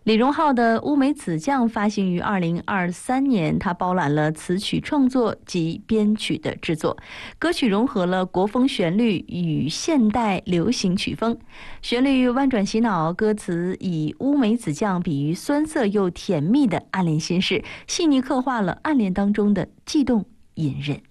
李荣浩的《乌梅子酱》发行于2023年，他包揽了词曲创作及编曲的制作。歌曲融合了国风旋律与现代流行曲风，旋律婉转洗脑，歌词以乌梅子酱比喻酸涩又甜蜜的暗恋心事，细腻刻画了暗恋当中的悸动隐忍。